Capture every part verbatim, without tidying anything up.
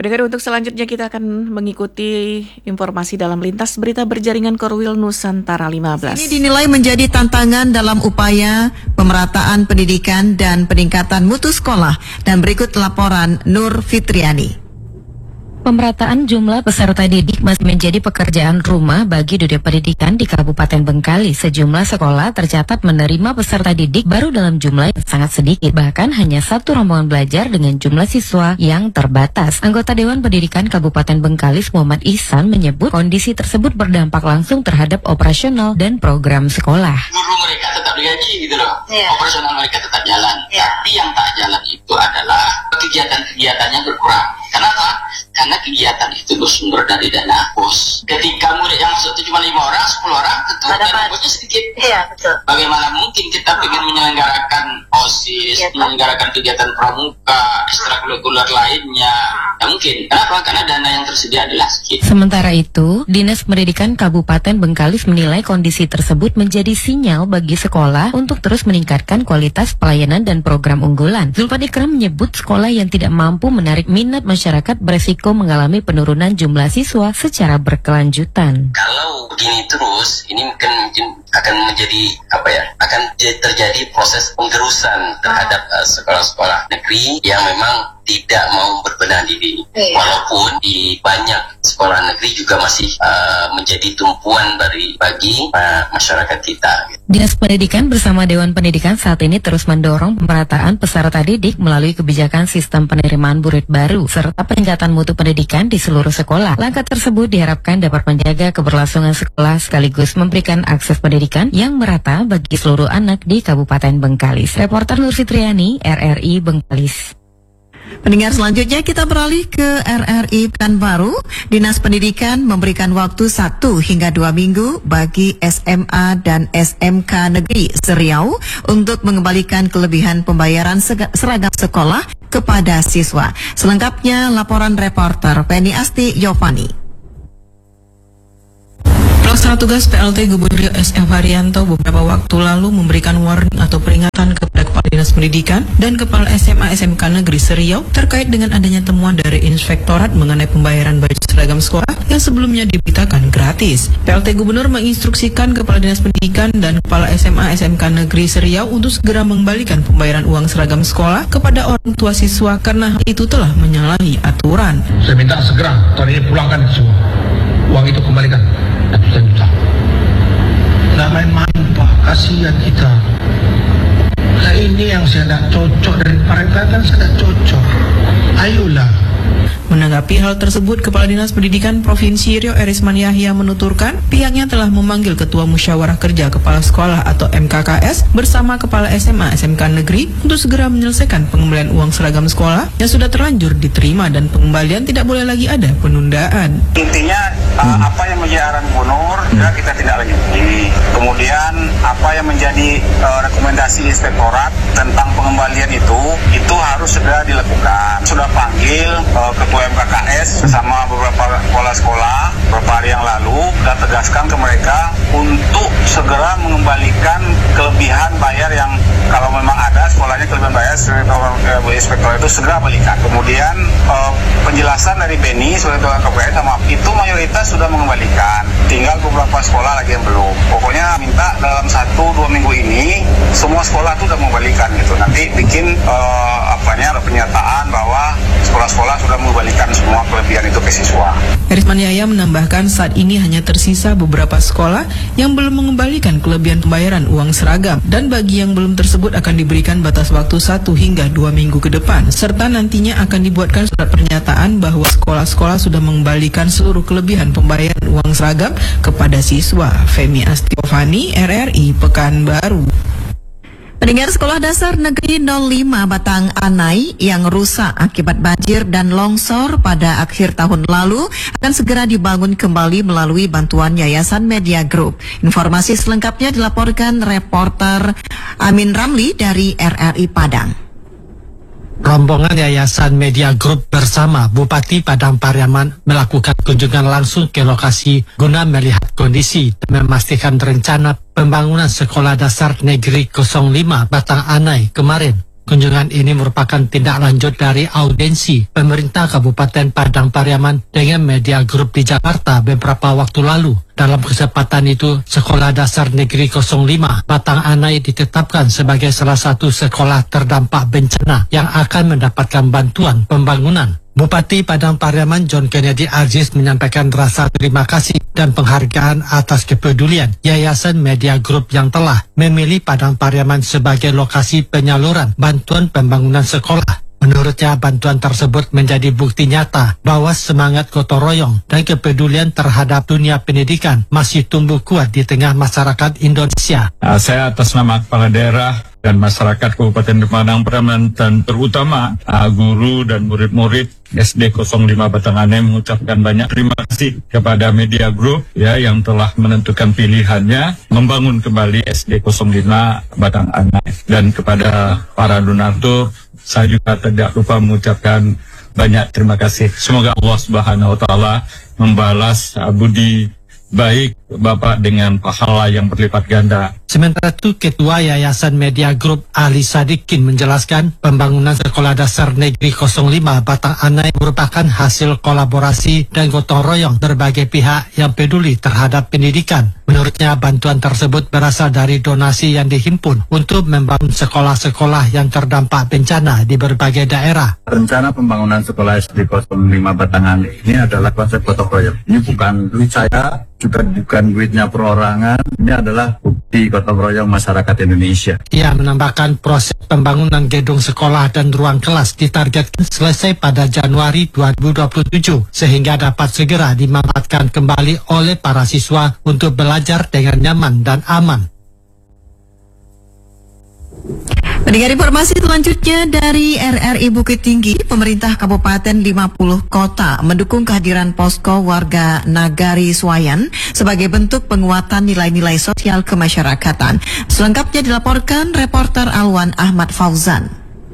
Pendengar, untuk selanjutnya kita akan mengikuti informasi dalam lintas berita berjaringan Korwil Nusantara lima belas. Ini dinilai menjadi tantangan dalam upaya pemerataan pendidikan dan peningkatan mutu sekolah. Dan berikut laporan Nur Fitriani. Pemerataan jumlah peserta didik masih menjadi pekerjaan rumah bagi dunia pendidikan di Kabupaten Bengkalis. Sejumlah sekolah tercatat menerima peserta didik baru dalam jumlah yang sangat sedikit. Bahkan hanya satu rombongan belajar dengan jumlah siswa yang terbatas. Anggota Dewan Pendidikan Kabupaten Bengkalis Muhammad Ihsan menyebut kondisi tersebut berdampak langsung terhadap operasional dan program sekolah. Guru mereka tetap digaji gitu loh, ya. Operasional mereka tetap jalan. Ya. Tapi yang tak jalan itu adalah kegiatan-kegiatannya berkurang. Kenapa? Karena kegiatan itu bersumber dari dana bos. Ketika murid yang masuk itu cuma lima orang, sepuluh orang, tentu dana bosnya sedikit. Iya, betul. Bagaimana mungkin kita oh. ingin menyelenggarakan OSIS, ya, menyelenggarakan kegiatan pramuka, ekstrakurikuler lainnya? Tidak mungkin. Kenapa? Karena dana yang tersedia adalah sedikit. Sementara itu, Dinas Pendidikan Kabupaten Bengkalis menilai kondisi tersebut menjadi sinyal bagi sekolah untuk terus meningkatkan kualitas pelayanan dan program unggulan. Zulfan Ikram menyebut sekolah yang tidak mampu menarik minat masyarakat beresiko mengalami penurunan jumlah siswa secara berkelanjutan. Kalau begini terus, ini mungkin, mungkin akan menjadi apa ya? Akan terjadi proses penggerusan terhadap uh, sekolah-sekolah negeri yang memang tidak mau berbenah diri. Iya. Walaupun di banyak sekolah negeri juga masih uh, menjadi tumpuan dari bagi uh, masyarakat kita. Dinas Pendidikan bersama Dewan Pendidikan saat ini terus mendorong pemerataan peserta didik melalui kebijakan sistem penerimaan murid baru serta peningkatan mutu pendidikan di seluruh sekolah. Langkah tersebut diharapkan dapat menjaga keberlangsungan sekolah sekaligus memberikan akses pendidikan yang merata bagi seluruh anak di Kabupaten Bengkalis. Reporter Nur Fitriani, R R I Bengkalis. Pendengar, selanjutnya kita beralih ke R R I Pekanbaru. Dinas Pendidikan memberikan waktu satu hingga dua minggu bagi S M A dan S M K Negeri Seriau untuk mengembalikan kelebihan pembayaran seragam sekolah kepada siswa. Selengkapnya laporan reporter Penny Asti Yovani. Pelaksana tugas P L T Gubernur S F Haryanto beberapa waktu lalu memberikan warning atau peringatan kepada Kepala Dinas Pendidikan dan Kepala S M A S M K Negeri Seriau terkait dengan adanya temuan dari Inspektorat mengenai pembayaran baju seragam sekolah yang sebelumnya diberitakan gratis. P L T Gubernur menginstruksikan Kepala Dinas Pendidikan dan Kepala S M A S M K Negeri Seriau untuk segera mengembalikan pembayaran uang seragam sekolah kepada orang tua siswa karena hal itu telah menyalahi aturan. Saya minta segera tahun ini pulangkan semua. Uang itu kembalikan. Juta. Nggak main-main Pak, kasihan kita. Nah ini yang saya tidak cocok dari mereka kan saya tidak cocok. Ayolah. Menanggapi hal tersebut, Kepala Dinas Pendidikan Provinsi Riau Erisman Yahya menuturkan pihaknya telah memanggil Ketua Musyawarah Kerja Kepala Sekolah atau M K K S bersama Kepala S M A S M K Negeri untuk segera menyelesaikan pengembalian uang seragam sekolah yang sudah terlanjur diterima dan pengembalian tidak boleh lagi ada penundaan. Intinya uh, apa yang menjadi arahan gubernur ya kita tidak lanjuti. Kemudian apa yang menjadi uh, rekomendasi inspektorat tentang pengembalian itu itu harus segera dilakukan. Sudah panggil uh, Ketua M K K S bersama beberapa kepala sekolah beberapa hari yang lalu dan tegaskan ke mereka untuk segera mengembalikan kelebihan bayar yang kalau memang ada sekolahnya kelebihan bayar inspektor itu segera balikan. Kemudian uh, penjelasan dari Beni sebagai Ketua K P S sama itu mayoritas sudah mengembalikan, tinggal beberapa sekolah lagi yang belum. Pokoknya minta dalam satu dua minggu ini semua sekolah itu sudah mengembalikan gitu. Nanti bikin uh, apanya pernyataan bahwa sekolah-sekolah sudah mengembalikan semua kelebihan itu ke siswa. Erisman Yahya menambahkan saat ini hanya tersisa beberapa sekolah yang belum mengembalikan kelebihan pembayaran uang seragam dan bagi yang belum tersebut akan diberikan batas waktu satu hingga dua minggu ke depan serta nantinya akan dibuatkan surat pernyataan bahwa sekolah-sekolah sudah mengembalikan seluruh kelebihan pembayaran uang seragam kepada siswa. Femi Astiovani, R R I Pekanbaru. Pendengar, Sekolah Dasar Negeri nol lima Batang Anai yang rusak akibat banjir dan longsor pada akhir tahun lalu akan segera dibangun kembali melalui bantuan Yayasan Media Group. Informasi selengkapnya dilaporkan reporter Amin Ramli dari R R I Padang. Rombongan Yayasan Media Group bersama Bupati Padang Pariaman melakukan kunjungan langsung ke lokasi guna melihat kondisi dan memastikan rencana pembangunan Sekolah Dasar Negeri nol lima Batang Anai kemarin. Kunjungan ini merupakan tindak lanjut dari audiensi pemerintah Kabupaten Padang Pariaman dengan media grup di Jakarta beberapa waktu lalu. Dalam kesempatan itu, Sekolah Dasar Negeri nol lima Batang Anai ditetapkan sebagai salah satu sekolah terdampak bencana yang akan mendapatkan bantuan pembangunan. Bupati Padang Pariaman John Kennedy Aziz menyampaikan rasa terima kasih dan penghargaan atas kepedulian Yayasan Media Group yang telah memilih Padang Pariaman sebagai lokasi penyaluran bantuan pembangunan sekolah. Menurutnya, bantuan tersebut menjadi bukti nyata bahwa semangat gotong royong dan kepedulian terhadap dunia pendidikan masih tumbuh kuat di tengah masyarakat Indonesia. Nah, saya atas nama Kepala Daerah dan masyarakat Kabupaten Padang Pariaman dan terutama uh, guru dan murid-murid S D nol lima Batang Anai mengucapkan banyak terima kasih kepada Media Group ya yang telah menentukan pilihannya membangun kembali S D nol lima Batang Anai, dan kepada para donatur saya juga tidak lupa mengucapkan banyak terima kasih. Semoga Allah Subhanahu wa taala membalas uh, budi baik Bapak dengan pahala yang berlipat ganda. Sementara itu, Ketua Yayasan Media Group Ali Sadikin menjelaskan pembangunan Sekolah Dasar Negeri nol lima Batang Anai merupakan hasil kolaborasi dan gotong royong berbagai pihak yang peduli terhadap pendidikan. Menurutnya, bantuan tersebut berasal dari donasi yang dihimpun untuk membangun sekolah-sekolah yang terdampak bencana di berbagai daerah. Rencana pembangunan Sekolah S D nol lima Batang Anai ini adalah konsep gotong royong. Ini bukan duit saya, juga bukan duitnya perorangan. Ini adalah bukti gotong royong masyarakat Indonesia. Ia menambahkan proses pembangunan gedung sekolah dan ruang kelas ditargetkan selesai pada Januari dua ribu dua puluh tujuh sehingga dapat segera dimanfaatkan kembali oleh para siswa untuk belajar dengan nyaman dan aman. Mendengar informasi selanjutnya dari R R I Bukit Tinggi, pemerintah Kabupaten lima puluh Kota mendukung kehadiran posko warga Nagari Swayan sebagai bentuk penguatan nilai-nilai sosial kemasyarakatan. Selengkapnya dilaporkan reporter Alwan Ahmad Fauzan.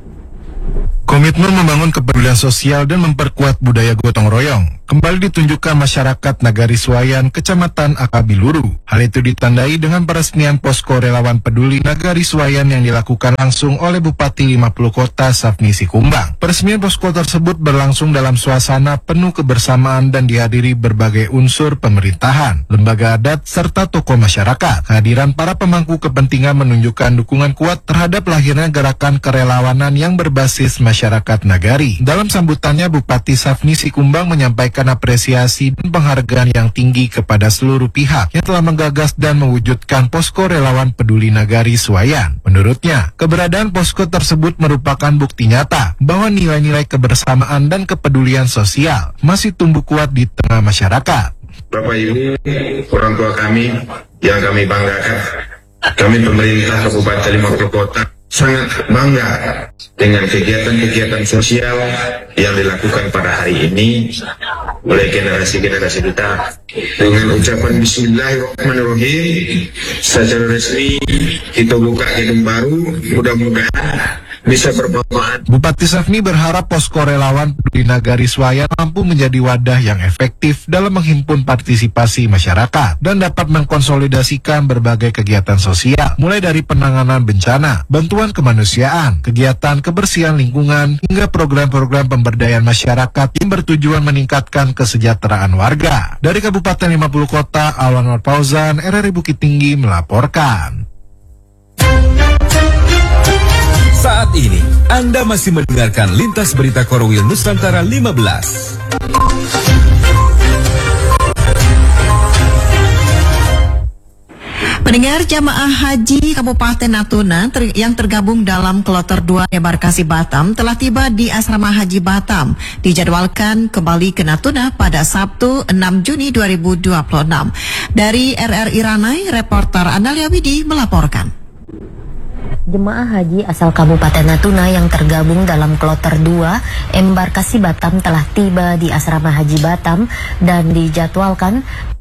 Komitmen membangun kepedulian sosial dan memperkuat budaya gotong royong kembali ditunjukkan masyarakat Nagari Swayan, Kecamatan Akabiluru. Hal itu ditandai dengan peresmian posko relawan peduli Nagari Swayan yang dilakukan langsung oleh Bupati lima puluh Kota Safni Sikumbang. Peresmian posko tersebut berlangsung dalam suasana penuh kebersamaan dan dihadiri berbagai unsur pemerintahan, lembaga adat, serta tokoh masyarakat. Kehadiran para pemangku kepentingan menunjukkan dukungan kuat terhadap lahirnya gerakan kerelawanan yang berbasis masyarakat Nagari. Dalam sambutannya, Bupati Safni Sikumbang menyampaikan apresiasi dan penghargaan yang tinggi kepada seluruh pihak yang telah menggagas dan mewujudkan posko relawan peduli Nagari Swayan. Menurutnya, keberadaan posko tersebut merupakan bukti nyata bahwa nilai-nilai kebersamaan dan kepedulian sosial masih tumbuh kuat di tengah masyarakat. Bapak Ibu, orang tua kami yang kami banggakan, kami pemerintah Kabupaten lima puluh Kota sangat bangga dengan kegiatan-kegiatan sosial yang dilakukan pada hari ini oleh generasi-generasi kita. Dengan ucapan Bismillahirrahmanirrahim, secara resmi kita buka gedung baru, mudah-mudahan bisa bermanfaat. Bupati Safni berharap posko relawan peduli Nagari Swayan mampu menjadi wadah yang efektif dalam menghimpun partisipasi masyarakat dan dapat mengkonsolidasikan berbagai kegiatan sosial, mulai dari penanganan bencana, bantuan kemanusiaan, kegiatan kebersihan lingkungan, hingga program-program pemberdayaan masyarakat yang bertujuan meningkatkan kesejahteraan warga. Dari Kabupaten lima puluh Kota, Alwan Ahmad Fauzan, R R I Bukit Tinggi melaporkan. Saat ini, Anda masih mendengarkan Lintas Berita Korwil Nusantara lima belas. Pendengar, jamaah haji Kabupaten Natuna ter yang tergabung dalam kloter dua Embarkasi Batam telah tiba di Asrama Haji Batam. Dijadwalkan kembali ke Natuna pada Sabtu enam Juni dua ribu dua puluh enam. Dari R R I Ranai, reporter Analia Widi melaporkan. Jemaah haji asal Kabupaten Natuna yang tergabung dalam kloter dua Embarkasi Batam telah tiba di Asrama Haji Batam dan dijadwalkan